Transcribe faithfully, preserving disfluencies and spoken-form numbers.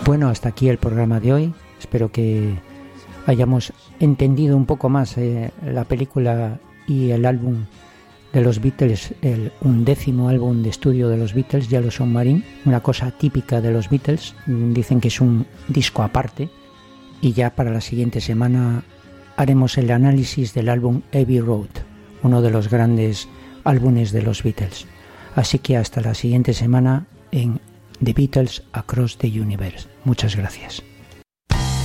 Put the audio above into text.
Bueno, hasta aquí el programa de hoy. Espero que hayamos entendido un poco más eh, la película y el álbum de los Beatles, el undécimo álbum de estudio de los Beatles, Yellow Submarine, una cosa típica de los Beatles. Dicen que es un disco aparte, y ya para la siguiente semana haremos el análisis del álbum Abbey Road, uno de los grandes álbumes de los Beatles. Así que hasta la siguiente semana en The Beatles Across the Universe. Muchas gracias.